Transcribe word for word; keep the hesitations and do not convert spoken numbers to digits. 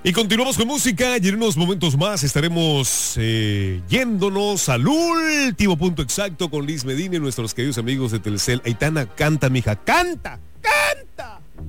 Y continuamos con música y en unos momentos más estaremos eh, yéndonos al último punto exacto con Liz Medina y nuestros queridos amigos de Telcel. Aitana, canta, mija, canta, canta.